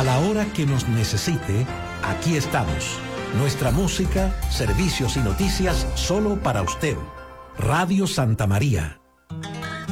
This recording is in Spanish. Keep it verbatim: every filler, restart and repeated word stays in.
A la hora que nos necesite, aquí estamos. Nuestra música, servicios y noticias solo para usted. Radio Santa María.